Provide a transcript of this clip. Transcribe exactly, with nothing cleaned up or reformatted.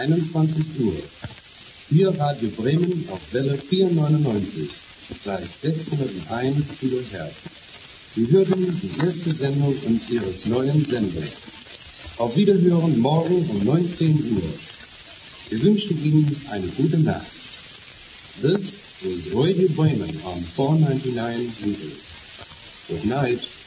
einundzwanzig Uhr. Hier Radio Bremen auf Welle vierhundertneunundneunzig, gleich sechshunderteins Kilohertz. Sie hören die erste Sendung Ihres neuen Senders. Auf Wiederhören morgen um neunzehn Uhr. Wir wünschen Ihnen eine gute Nacht. This is Radio Bremen on four ninety-nine meters. Good night.